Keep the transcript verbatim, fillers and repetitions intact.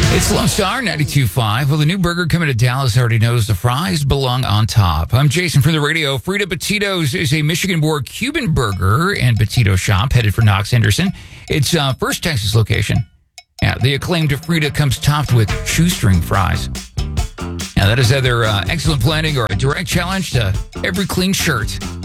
It's Lone Star ninety-two point five. Well, the new burger coming to Dallas already knows the fries belong on top. I'm Jason from the radio. Frida Petito's is a Michigan-born Cuban burger and Petito shop headed for Knox Henderson. It's uh, first Texas location. Yeah, the acclaimed Frida comes topped with shoestring fries. Now, that is either uh, excellent planning or a direct challenge to every clean shirt.